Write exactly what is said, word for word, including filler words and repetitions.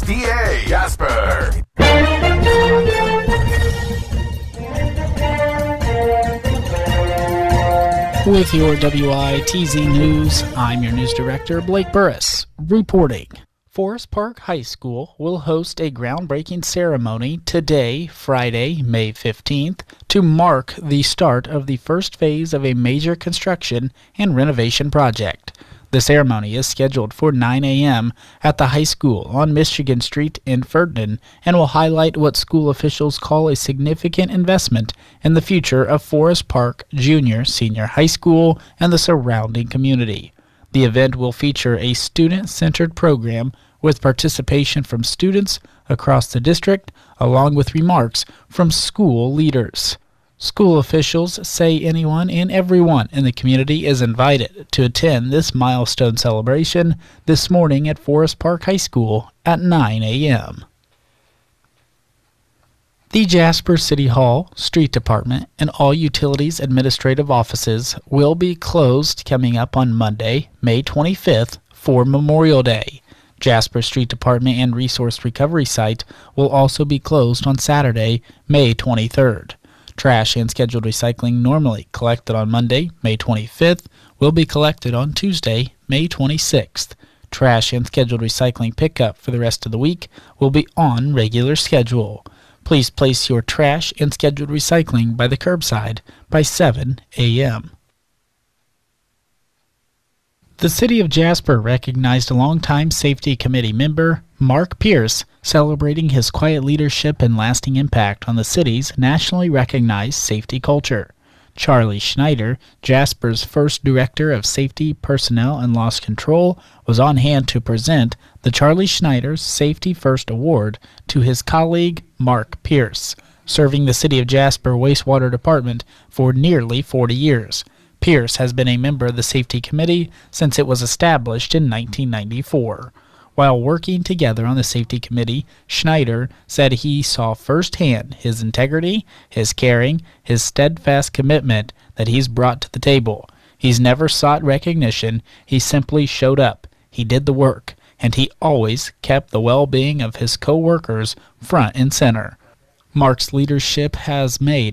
D A Jasper. With your W I T Z News, I'm your news director, Blake Burris, reporting. Forest Park High School will host a groundbreaking ceremony today, Friday, May fifteenth, to mark the start of the first phase of a major construction and renovation project. The ceremony is scheduled for nine a.m. at the high school on Michigan Street in Ferdinand and will highlight what school officials call a significant investment in the future of Forest Park Junior Senior High School and the surrounding community. The event will feature a student-centered program with participation from students across the district, along with remarks from school leaders. School officials say anyone and everyone in the community is invited to attend this milestone celebration this morning at Forest Park High School at nine a.m. The Jasper City Hall, Street Department, and all utilities administrative offices will be closed coming up on Monday, May twenty-fifth, for Memorial Day. Jasper Street Department and Resource Recovery Site will also be closed on Saturday, May twenty-third. Trash and scheduled recycling normally collected on Monday, May twenty-fifth, will be collected on Tuesday, May twenty-sixth. Trash and scheduled recycling pickup for the rest of the week will be on regular schedule. Please place your trash and scheduled recycling by the curbside by seven a.m. The City of Jasper recognized a longtime Safety Committee member, Mark Pierce, celebrating his quiet leadership and lasting impact on the city's nationally recognized safety culture. Charlie Schneider, Jasper's first Director of Safety, Personnel, and Loss Control, was on hand to present the Charlie Schneider's Safety First Award to his colleague, Mark Pierce, serving the City of Jasper Wastewater Department for nearly forty years. Pierce has been a member of the Safety Committee since it was established in nineteen ninety-four. While working together on the Safety Committee, Schneider said he saw firsthand his integrity, his caring, his steadfast commitment that he's brought to the table. He's never sought recognition. He simply showed up. He did the work, and he always kept the well-being of his co-workers front and center. Mark's leadership has made